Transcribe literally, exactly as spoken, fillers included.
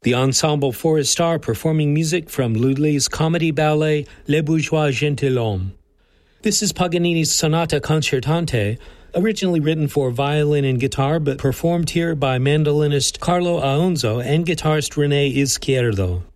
The Ensemble Foresta performing music from Lully's comedy ballet Les Bourgeois Gentilhommes. This is Paganini's Sonata Concertante, originally written for violin and guitar, but performed here by mandolinist Carlo Aonzo and guitarist René Izquierdo.